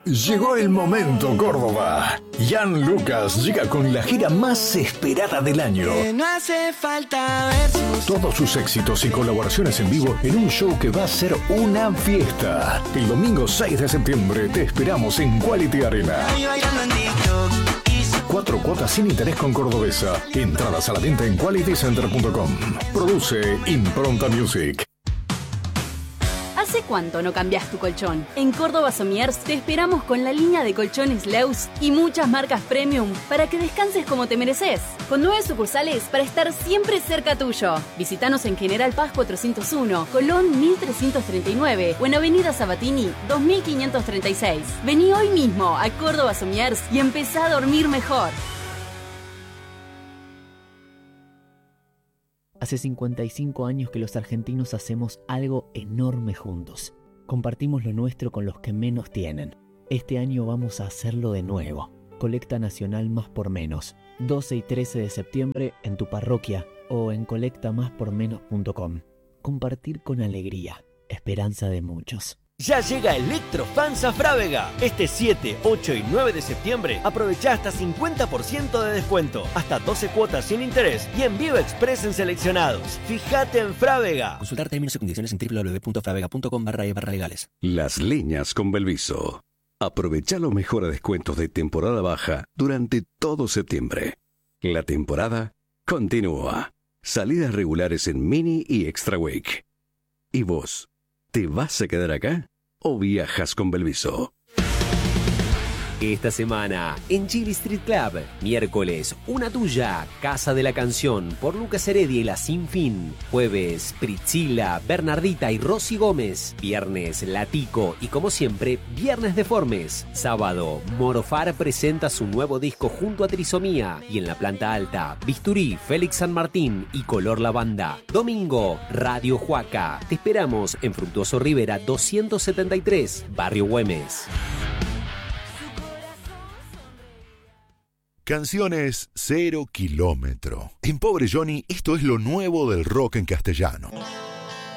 Llegó el momento, Córdoba. Jan Lucas llega con la gira más esperada del año. No hace falta versos. Todos sus éxitos y colaboraciones en vivo en un show que va a ser una fiesta. El domingo 6 de septiembre te esperamos en Quality Arena. 4 cuotas sin interés con Cordobesa. Entradas a la venta en qualitycenter.com. Produce Impronta Music. ¿Hace cuánto no cambias tu colchón? En Córdoba Somiers te esperamos con la línea de colchones Leus y muchas marcas premium para que descanses como te mereces. Con 9 sucursales para estar siempre cerca tuyo. Visítanos en General Paz 401, Colón 1339 o en Avenida Sabatini 2536. Vení hoy mismo a Córdoba Somiers y empezá a dormir mejor. Hace 55 años que los argentinos hacemos algo enorme juntos. Compartimos lo nuestro con los que menos tienen. Este año vamos a hacerlo de nuevo. Colecta Nacional Más por Menos. 12 y 13 de septiembre en tu parroquia o en colectamáspormenos.com. Compartir con alegría. Esperanza de muchos. Ya llega Electrofans a Frávega. Este 7, 8 y 9 de septiembre aprovecha hasta 50% de descuento, hasta 12 cuotas sin interés y envío express en seleccionados. Fíjate en Frávega. Consultar términos y condiciones en www.fravega.com/legales. Las Leñas con Belviso. Aprovecha los mejores descuentos de temporada baja durante todo septiembre. La temporada continúa. Salidas regulares en Mini y Extra Week. ¿Y vos? ¿Te vas a quedar acá o viajas con Belviso? Esta semana, en Chile Street Club, miércoles, Una Tuya, Casa de la Canción, por Lucas Heredia y La Sin Fin. Jueves, Priscila, Bernardita y Rosy Gómez. Viernes, Latico y como siempre, Viernes Deformes. Sábado, Morofar presenta su nuevo disco junto a Trisomía. Y en la planta alta, Bisturí, Félix San Martín y Color Lavanda. Domingo, Radio Huaca. Te esperamos en Fructuoso Rivera 273, Barrio Güemes. Canciones 0 kilómetro. En Pobre Johnny, esto es lo nuevo del rock en castellano.